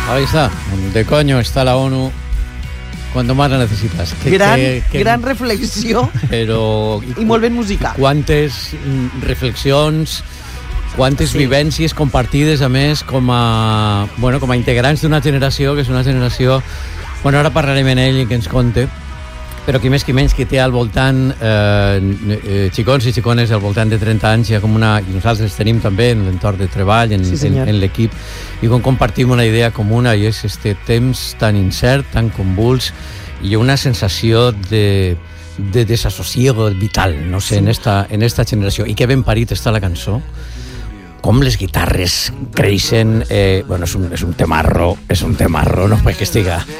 Ahí está, de coño está la ONU cuando más la necesitas. Gran reflexió però, i molt ben musical. Quantes reflexions, quantes vivències compartides, a més, com a integrants d'una generació, que és una generació... Bueno, ara parlarem en ell i que ens conte, però qui més qui menys, qui té al voltant xicons i xicones al voltant de 30 anys, ja com una... I nosaltres tenim també en l'entorn de treball, en l'equip, i com compartim una idea comuna, i és este temps tan incert, tan convuls, i una sensació de desassosiego vital, no sé, en esta generació. I que ben parit està la cançó, com les guitarres creixen, és un temarro, no perquè estiga